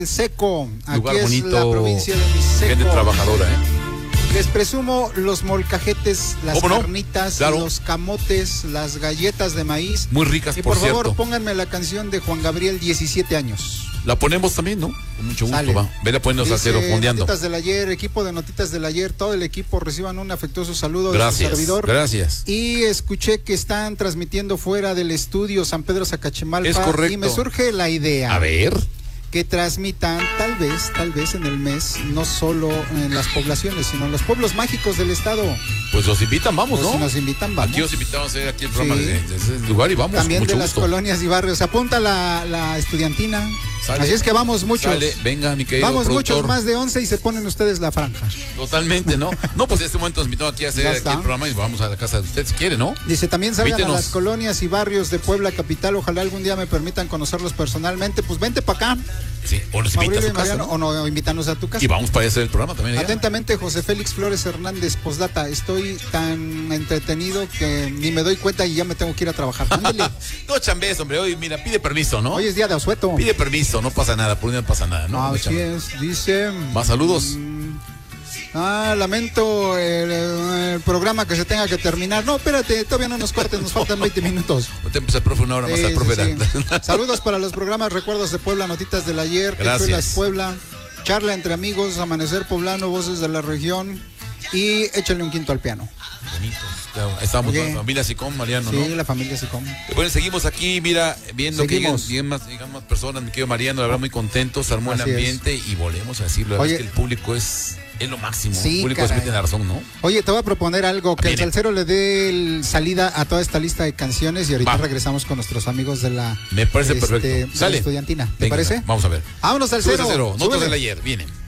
Seco, aquí lugar es bonito, la provincia de Miseco. gente trabajadora, Les presumo los molcajetes, las carnitas, claro, los camotes, las galletas de maíz. Muy ricas, y por favor, cierto, pónganme la canción de Juan Gabriel, 17 años. La ponemos también, ¿no? Con mucho gusto, Sale. va. Vela poniendo salsero, fondeando. Notitas del ayer, equipo de Notitas del Ayer, todo el equipo reciban un afectuoso saludo Gracias, de su servidor. Gracias. Y escuché que están transmitiendo fuera del estudio San Pedro Zacachimalpa. Es correcto. Y me surge la idea. A ver. Que transmitan, tal vez en el mes, no solo en las poblaciones, sino en los pueblos mágicos del estado. Pues los invitan, vamos, pues ¿no? Si nos invitan, vamos. Aquí los invitamos a hacer aquí el programa de ese lugar y vamos. También mucho de las gusto. colonias y barrios. Apunta la estudiantina. Sale. Así es que vamos muchos. Sale. Venga, mi querido vamos productor. muchos, más de 11 y se ponen ustedes la franja. Totalmente, ¿no? No, pues en este momento nos invitamos aquí a hacer aquí el programa y vamos a la casa de usted si quiere, ¿no? Dice, también salgan Invítenos. a las colonias y barrios de Puebla capital. Ojalá algún día me permitan conocerlos personalmente. Pues vente para acá. Sí, o nos invita a su casa, ¿no? O no, invítanos a tu casa. Y vamos para hacer el programa también. Allá. Atentamente, José Félix Flores Hernández, postdata. Estoy tan entretenido que ni me doy cuenta y ya me tengo que ir a trabajar. Ándale. No chambés, hombre. Hoy, mira, pide permiso, ¿no? Hoy es día de asueto. Pide permiso, no pasa nada. Por un día no pasa nada, ¿no? Así es, dice. Más saludos. Lamento el programa que se tenga que terminar. No, espérate, todavía no nos cortes, nos faltan 20 minutos. Te empezó el profe una hora más al profe. Saludos para los programas Recuerdos de Puebla, Notitas del Ayer, Escuelas Puebla, Charla entre Amigos, Amanecer Poblano, Voces de la Región y Échale un Quinto al Piano. Bonito. Estamos con la familia Sicom, Mariano, ¿no? Sí, la familia Sicom. Bueno, seguimos aquí, mira, viendo que llegan más personas, mi querido Mariano, la verdad muy contentos, se armó el ambiente y volvemos a decirlo, la verdad es que el público es lo máximo, sí, el público siempre tiene la razón, ¿no? Oye, te voy a proponer algo, que el salsero le dé salida a toda esta lista de canciones y ahorita regresamos con nuestros amigos de la me parece perfecto. Sale. Estudiantina, ¿te Venga, parece? Vamos a ver. Vámonos, salsero. Notas del ayer, vienen.